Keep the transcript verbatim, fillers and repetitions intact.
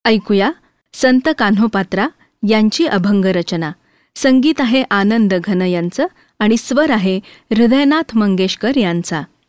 ऐकूया संत कान्होपात्रा यांची अभंग रचना. संगीत आहे आनंद घन यांचं आणि स्वर आहे हृदयनाथ मंगेशकर यांचा.